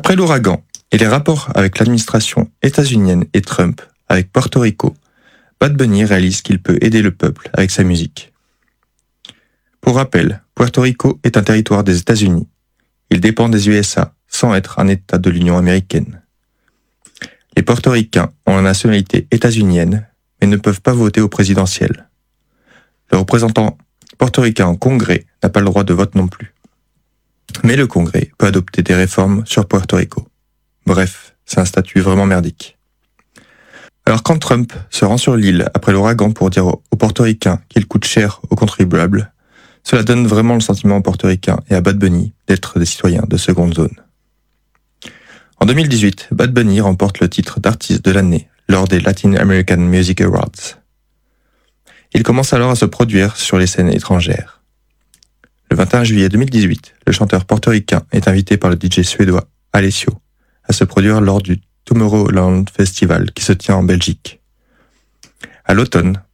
Après l'ouragan et les rapports avec l'administration états-unienne et Trump avec Porto Rico, Bad Bunny réalise qu'il peut aider le peuple avec sa musique. Pour rappel, Puerto Rico est un territoire des États-Unis. Il dépend des USA sans être un État de l'Union américaine. Les portoricains ont la nationalité états-unienne, mais ne peuvent pas voter au présidentiel. Le représentant portoricain en Congrès n'a pas le droit de vote non plus. Mais le Congrès peut adopter des réformes sur Puerto Rico. Bref, c'est un statut vraiment merdique. Alors quand Trump se rend sur l'île après l'ouragan pour dire aux portoricains qu'il coûte cher aux contribuables, cela donne vraiment le sentiment aux portoricains et à Bad Bunny d'être des citoyens de seconde zone. En 2018, Bad Bunny remporte le titre d'artiste de l'année lors des Latin American Music Awards. Il commence alors à se produire sur les scènes étrangères. Le 21 juillet 2018, le chanteur portoricain est invité par le DJ suédois Alessio à se produire lors du Tomorrowland Festival qui se tient en Belgique. À l'automne,